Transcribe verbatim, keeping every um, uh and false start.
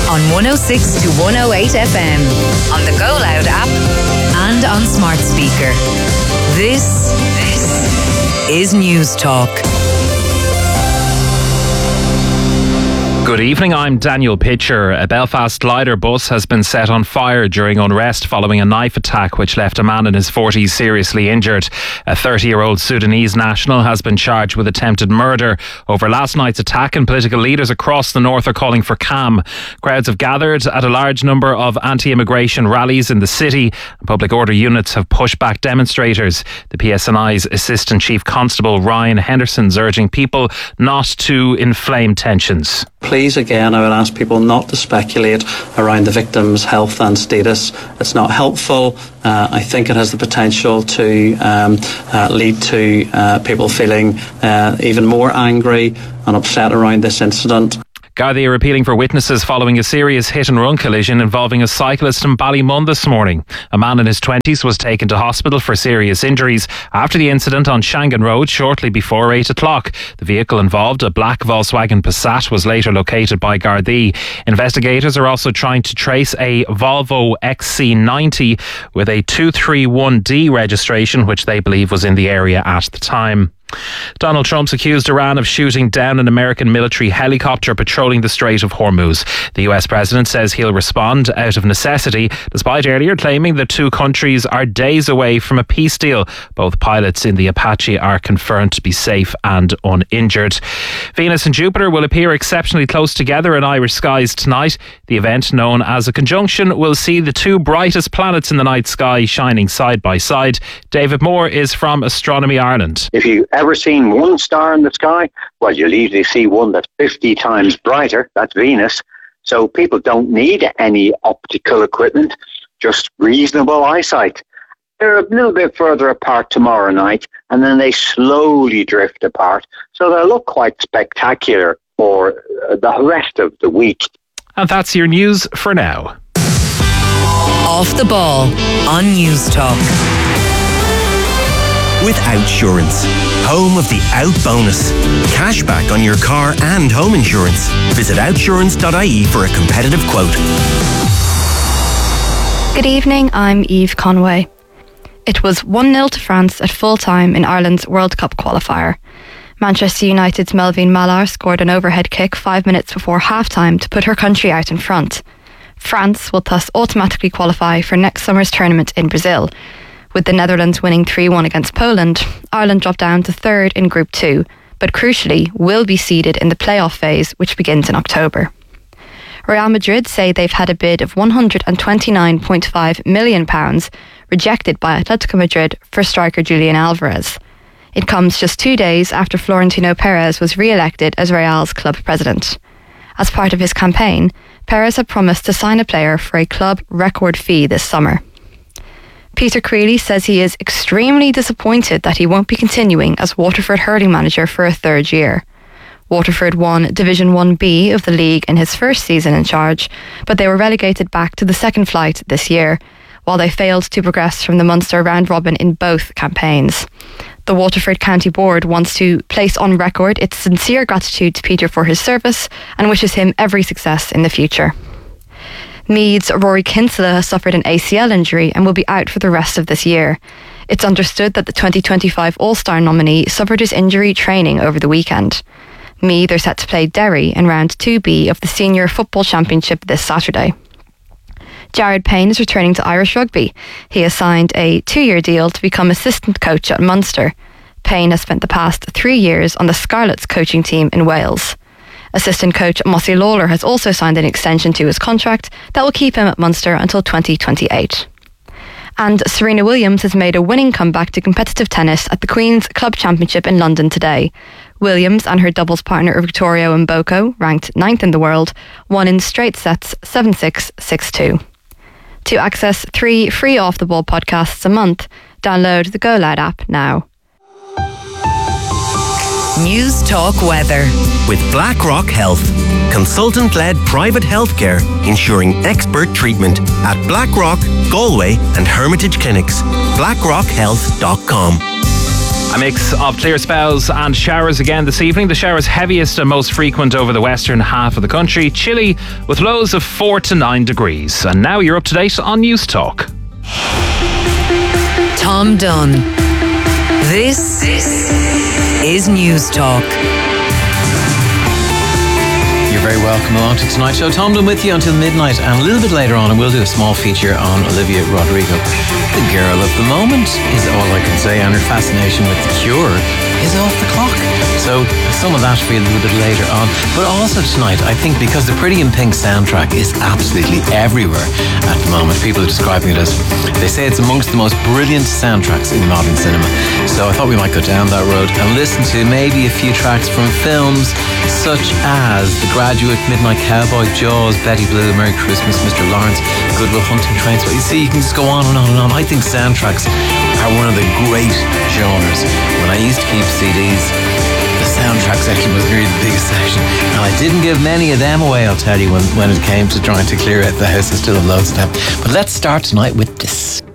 on one oh six to one oh eight F M, on the Go Loud app and on smart speaker. This, this is News Talk. Good evening, I'm Daniel Pitcher. A Belfast glider bus has been set on fire during unrest following a knife attack which left a man in his forties seriously injured. A thirty-year-old Sudanese national has been charged with attempted murder over last night's attack, and political leaders across the north are calling for calm. Crowds have gathered at a large number of anti-immigration rallies in the city, and public order units have pushed back demonstrators. The P S N I's Assistant Chief Constable Ryan Henderson's urging people not to inflame tensions. Please, again, I would ask people not to speculate around the victim's health and status. It's not helpful. Uh, I think it has the potential to um, uh, lead to uh, people feeling uh, even more angry and upset around this incident. Gardaí are appealing for witnesses following a serious hit-and-run collision involving a cyclist in Ballymun this morning. A man in his twenties was taken to hospital for serious injuries after the incident on Shangan Road shortly before eight o'clock. The vehicle involved, a black Volkswagen Passat, was later located by Gardaí. Investigators are also trying to trace a Volvo X C ninety with a two three one D registration, which they believe was in the area at the time. Donald Trump's accused Iran of shooting down an American military helicopter patrolling the Strait of Hormuz. The U S president says he'll respond out of necessity, despite earlier claiming the two countries are days away from a peace deal. Both pilots in the Apache are confirmed to be safe and uninjured. Venus and Jupiter will appear exceptionally close together in Irish skies tonight. The event, known as a conjunction, will see the two brightest planets in the night sky shining side by side. David Moore is from Astronomy Ireland. If you ever seen one star in the sky? Well, you'll usually see one that's fifty times brighter. That's Venus. So people don't need any optical equipment, just reasonable eyesight. They're a little bit further apart tomorrow night, and then they slowly drift apart. So they'll look quite spectacular for the rest of the week. And that's your news for now. Off the ball on News Talk. With Outsurance, home of the Out Bonus. Cashback on your car and home insurance. Visit outsurance dot I E for a competitive quote. Good evening, I'm Eve Conway. It was one nil to France at full time in Ireland's World Cup qualifier. Manchester United's Melvin Mallar scored an overhead kick five minutes before half-time to put her country out in front. France will thus automatically qualify for next summer's tournament in Brazil. With the Netherlands winning three one against Poland, Ireland dropped down to third in Group two, but crucially will be seeded in the playoff phase, which begins in October. Real Madrid say they've had a bid of one hundred twenty-nine point five million pounds rejected by Atletico Madrid for striker Julian Alvarez. It comes just two days after Florentino Perez was re-elected as Real's club president. As part of his campaign, Perez had promised to sign a player for a club record fee this summer. Peter Creeley says he is extremely disappointed that he won't be continuing as Waterford hurling manager for a third year. Waterford won Division one B of the league in his first season in charge, but they were relegated back to the second flight this year, while they failed to progress from the Munster round robin in both campaigns. The Waterford County Board wants to place on record its sincere gratitude to Peter for his service and wishes him every success in the future. Meath's Rory Kinsella has suffered an A C L injury and will be out for the rest of this year. It's understood that the twenty twenty-five All-Star nominee suffered his injury training over the weekend. Meath are set to play Derry in round two B of the Senior Football Championship this Saturday. Jared Payne is returning to Irish rugby. He has signed a two-year deal to become assistant coach at Munster. Payne has spent the past three years on the Scarlets coaching team in Wales. Assistant coach Mossy Lawler has also signed an extension to his contract that will keep him at Munster until twenty twenty-eight. And Serena Williams has made a winning comeback to competitive tennis at the Queen's Club Championship in London today. Williams and her doubles partner Victoria Mboko, ranked ninth in the world, won in straight sets seven six, six two. To access three free off-the-ball podcasts a month, download the Go Loud app now. News Talk Weather. With BlackRock Health, consultant-led private healthcare ensuring expert treatment at BlackRock, Galway and Hermitage Clinics. blackrock health dot com. A mix of clear spells and showers again this evening. The showers heaviest and most frequent over the western half of the country. Chilly with lows of four to nine degrees. And now you're up to date on News Talk. Tom Dunn. This is News Talk. You're very welcome along to tonight's show. Tom Dunn with you until midnight, and a little bit later on I will do a small feature on Olivia Rodrigo. The girl of the moment is all I can say, and her fascination with The Cure is off the clock. So some of that for you a little bit later on. But also tonight, I think because the Pretty in Pink soundtrack is absolutely everywhere at the moment. People are describing it as, they say it's amongst the most brilliant soundtracks in modern cinema. So I thought we might go down that road and listen to maybe a few tracks from films such as The Graduate, Midnight Cowboy, Jaws, Betty Blue, Merry Christmas, Mister Lawrence, Good Will Hunting, Train. So you see, you can just go on and on and on. I think soundtracks are one of the great genres. When I used to keep C Ds, the soundtrack section was really the biggest section, and I didn't give many of them away, I'll tell you, when, when it came to trying to clear out the house. I still have loads of them. But let's start tonight with this.